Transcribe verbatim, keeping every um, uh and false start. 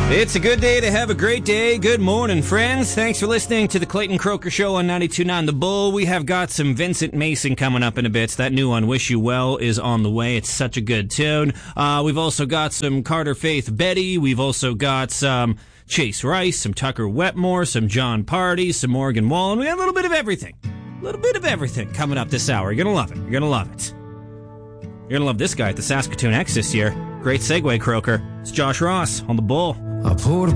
It's a good day to have a great day. Good morning, friends. Thanks for listening to the Clayton Croker Show on ninety-two point nine The Bull. We have got some Vincent Mason coming up in a bit. That new one, Wish You Well, is on the way. It's such a good tune. Uh, we've also got some Carter Faith Betty. We've also got some Chase Rice, some Tucker Wetmore, some John Party, some Morgan Wallen. We got a little bit of everything. A little bit of everything coming up this hour. You're going to love it. You're going to love it. You're going to love this guy at the Saskatoon X this year. Great segue, Croker. It's Josh Ross on The Bull. I poured